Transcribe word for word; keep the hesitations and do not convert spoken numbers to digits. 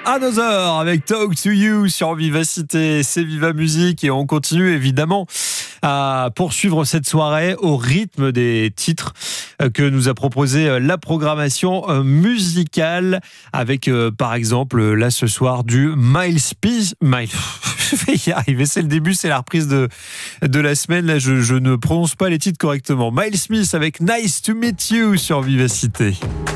Another avec Talk to You sur Vivacité, c'est Viva Musique et on continue évidemment à poursuivre cette soirée au rythme des titres que nous a proposé la programmation musicale avec par exemple là ce soir du Miles Peace. Miles, je vais y arriver, c'est le début, c'est la reprise de, de la semaine, là je, je ne prononce pas les titres correctement. Miles Smith avec Nice to Meet You sur Vivacité.